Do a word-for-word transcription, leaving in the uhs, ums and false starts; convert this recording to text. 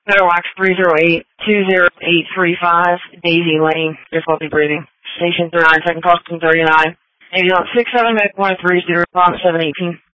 Meadowlax three zero eight two zero eight three five, Daisy Lane, difficulty breathing. Station thirty-nine, second call, thirty-nine. Ambulance six seven, medic one three zero, seven eighteen.